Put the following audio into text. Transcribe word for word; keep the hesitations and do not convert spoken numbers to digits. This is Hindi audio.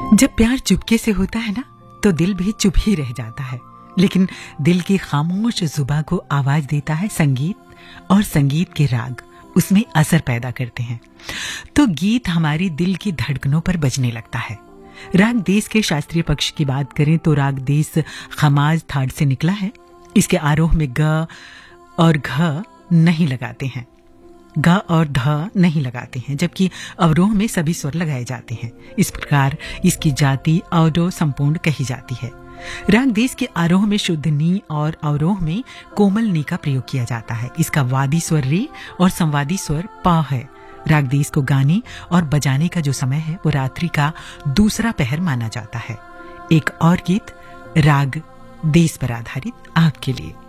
जब प्यार चुपके से होता है ना, तो दिल भी चुप ही रह जाता है। लेकिन दिल की खामोश जुबां को आवाज देता है संगीत, और संगीत के राग उसमें असर पैदा करते हैं। तो गीत हमारी दिल की धड़कनों पर बजने लगता है। राग देश के शास्त्रीय पक्ष की बात करें तो राग देश खमाज थाट से निकला है। इसके आरोह में ग और घ नहीं लगाते हैं, ग और ध नहीं लगाते हैं, जबकि अवरोह में सभी स्वर लगाए जाते हैं। इस प्रकार इसकी जाति अवरोह संपूर्ण कही जाती है। राग देश के आरोह में शुद्ध नी और अवरोह में कोमल नी का प्रयोग किया जाता है। इसका वादी स्वर रे और संवादी स्वर प है। राग देश को गाने और बजाने का जो समय है वो रात्रि का दूसरा पहर माना जाता है। एक और गीत राग देश पर आधारित आपके लिए।